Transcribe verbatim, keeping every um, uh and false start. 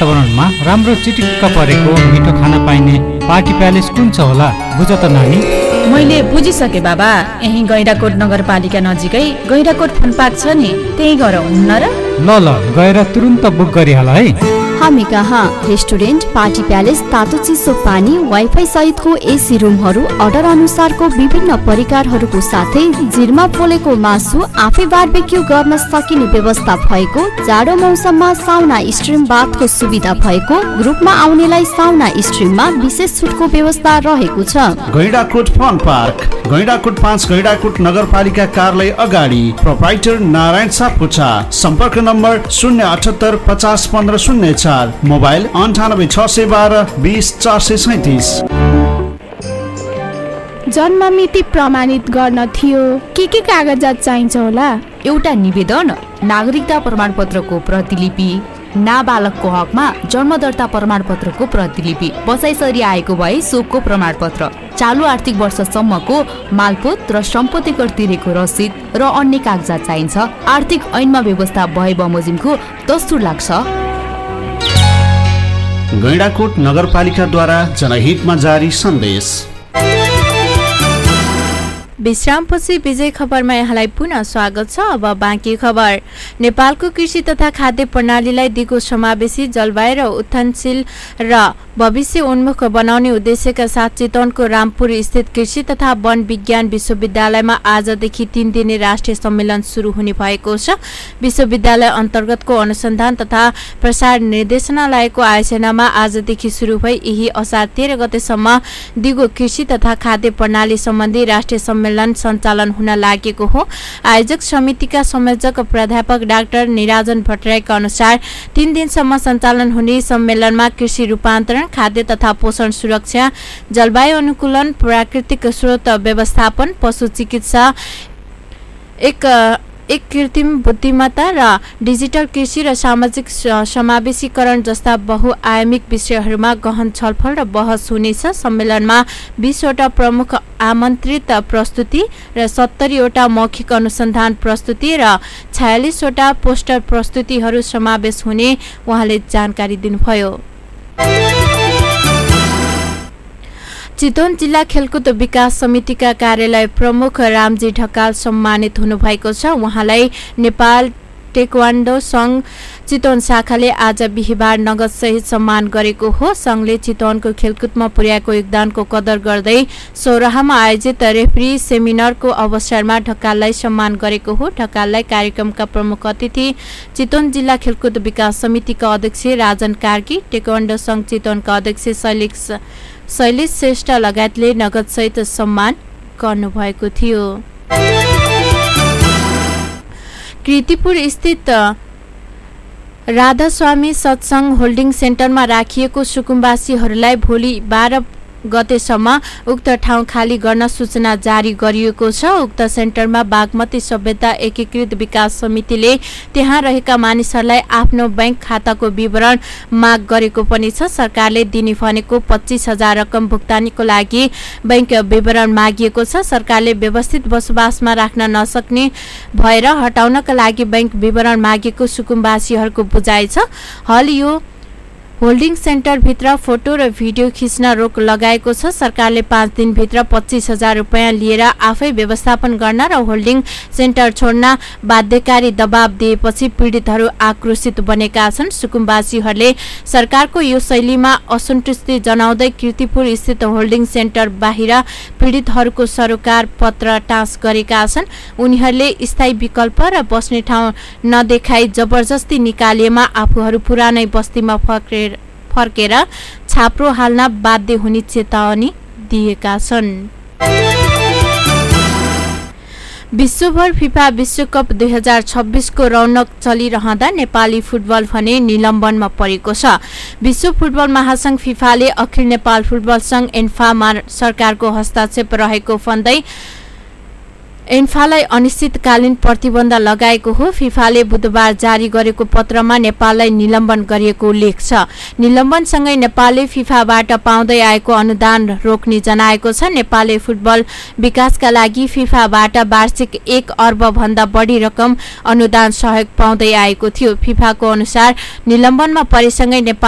वातावरणमा राम्रो चिटिक्क परेको मिठो खाना पाइने पार्टी प्यालेस कुन छ होला बुझ त नानी। मैले बुझिसके बाबा, यही गैंडाकोट नगरपालिका नजिकै गैंडाकोट फुन पार्क छ नि, त्यही गएर हुन्न र? ल ल गएर तुरुन्त बुक गरिहाल है। हामी कहाँ रेस्टुरेन्ट, पार्टी प्यालेस, तातो चिसो पानी, वाइफाई सहितको एसी रुमहरू, अर्डर अनुसारको विभिन्न परिकारहरूको साथै जिरमा पोलेको मासु आफै बारबेक्यू गर्न सकिने व्यवस्था भएको, जाडो मौसममा साउना स्ट्रिम बाथको सुविधा भएको, ग्रुपमा आउनेलाई साउना स्ट्रिममा विशेष छुटको व्यवस्था रहेको छ। गैंडाकोट फन पार्क, गैंडाकोट पाँच, गैंडाकोट नगरपालिका कार्यालय अगाडि, प्रोप्राइटर नारायण सापकोटा। सम्पर्क नम्बर शून्य अठहत्तर पचास पन्ध्र शून्य चार, मोबाइल अन्ठानब्बे छ सय बाह्र बिस चार सय सैतिस। जन्म मिति प्रमाणित गर्न थियो, के के कागजात चाहिन्छ होला? एउटा निवेदन, नागरिकता प्रमाणपत्रको प्रतिलिपि, नाबालकको हकमा जन्म दर्ता प्रमाणपत्रको प्रतिलिपि, बसाइसरी आएको भए सोको प्रमाणपत्र, चालु आर्थिक वर्षसम्मको मालपोत र सम्पत्ति कर तिरेको रसिद र अन्य कागजात चाहिन्छ। आर्थिक ऐनमा व्यवस्था भए बमोजिमको दस्तुर लाग्छ। गैंडाकोट नगरपालिकाद्वारा जनहितमा जारी सन्देश। विश्रामपछि विजय खबरमा यहाँलाई पुनः स्वागत छ। अब बाँकी खबर। नेपालको कृषि तथा खाद्य प्रणालीलाई दिगो समावेशी, जलवायु र उत्थानशील र भविष्य उन्मुख बनाउने उद्देश्यका साथ चितवनको रामपुर स्थित कृषि तथा वन विज्ञान विश्वविद्यालयमा आजदेखि तीन दिने राष्ट्रिय सम्मेलन सुरु हुने भएको छ। विश्वविद्यालय अन्तर्गतको अनुसन्धान तथा प्रसार निर्देशनालयको आयोजनामा आजदेखि सुरु भई यही असार तेह्र गतेसम्म दिगो कृषि तथा खाद्य प्रणाली सम्बन्धी राष्ट्रिय सम्मेलन सञ्चालन हुन लागेको हो। आयोजक समितिका संयोजक प्राध्यापक डाक्टर निराजन भट्टराईका अनुसार तीन दिनसम्म सञ्चालन हुने सम्मेलनमा कृषि रूपान्तरण, खाद्य तथा पोषण सुरक्षा, जलवायु अनुकूलन, प्राकृतिक स्रोत व्यवस्थापन, पशु चिकित्सा, एक एक कृत्रिम बुद्धिमत्ता र डिजिटल कृषि र सामाजिक समावेशीकरण जस्ता बहुआयामिक विषयहरूमा गहन छलफल र बहस हुनेछ। सम्मेलनमा बीसवटा प्रमुख आमन्त्रित प्रस्तुति र सत्तरीवटा मौखिक अनुसन्धान प्रस्तुति र छयालिसवटा पोस्टर प्रस्तुतिहरू समावेश हुने उहाँले जानकारी दिनुभयो। चितवन जिल्ला खेलकुद विकास समितिका कार्यालय प्रमुख रामजी ढकाल सम्मानित हुनुभएको छ। उहाँलाई नेपाल टेक्वान्डो सङ्घ चितवन शाखाले आज बिहिबार नगदसहित सम्मान गरेको हो। सङ्घले चितवनको खेलकुदमा पुर्याएको योगदानको कदर गर्दै सौराहामा आयोजित रेफ्री सेमिनारको अवसरमा ढकाललाई सम्मान गरेको हो। ढकाललाई कार्यक्रमका प्रमुख अतिथि चितवन जिल्ला खेलकुद विकास समितिका अध्यक्ष राजन कार्की, टेक्वान्डो सङ्घ चितवनका अध्यक्ष शैलेश शैलेश श्रेष्ठ लगायतले नगदसहित सम्मान गर्नुभएको थियो। कीर्तिपुर स्थित राधास्वामी सत्संग होल्डिङ सेन्टरमा राखिएको सुकुम्बासीहरूलाई भोलि बाह्र गतेसम्म उक्त ठाउँ खाली गर्न सूचना जारी गरिएको छ। उक्त सेन्टरमा बागमती सभ्यता एकीकृत विकास समितिले त्यहाँ रहेका मानिसहरूलाई आफ्नो बैंक खाताको विवरण माग गरेको पनि छ। सरकारले दिने भनेको पच्चीस हजार रकम भुक्तानीको लागि बैंक विवरण मागिएको छ। सरकारले व्यवस्थित बसोबासमा राख्न नसक्ने भएर हटाउनका लागि बैंक विवरण मागेको सुकुम्बासीहरूको बुझाइ छ। हाल यो होल्डिङ सेन्टरभित्र फोटो र भिडियो खिच्न रोक लगाएको छ। सरकारले पाँच दिनभित्र पच्चीस हजार रुपियाँ लिएर आफै व्यवस्थापन गर्न र होल्डिङ सेन्टर छोड्न बाध्यकारी दबाब दिएपछि पीडितहरू आक्रोशित बनेका छन्। सुकुम्बासीहरूले सरकारको यो शैलीमा असन्तुष्टि जनाउँदै कीर्तिपुर स्थित होल्डिङ सेन्टर बाहिर पीडितहरूको सरोकार पत्र टाँस गरेका छन्। उनीहरूले स्थायी विकल्प र बस्ने ठाउँ नदेखाई जबरजस्ती निकालिएमा आफूहरू पुरानै बस्तीमा फर्केर फर्केर छाप्रो हाल्न बाध्य हुने चेतावनी दिएका छन्। विश्वभर फिफा विश्वकप दुई हजार छब्बीसको रौनक चलिरहँदा नेपाली फुटबल भने निलम्बनमा परेको छ। विश्व फुटबल महासंघ फिफाले अखिल नेपाल फुटबल संघ एन्फामा सरकारको हस्तक्षेप रहेको भन्दै एन्फालाई अनिश्चितकालीन प्रतिबन्ध लगाएको हो। फिफाले बुधबार जारी गरेको पत्रमा नेपाललाई निलम्बन गरिएको उल्लेख छ। निलम्बनसँगै नेपालले फिफाबाट पाउँदै आएको अनुदान रोक्ने जनाएको छ। नेपालले फुटबल विकासका लागि फिफाबाट वार्षिक एक अर्ब भन्दा बढी रकम अनुदान सहयोग पाउँदै आएको थियो। फिफाको अनुसार निलम्बनमा परेसँगै नेपाल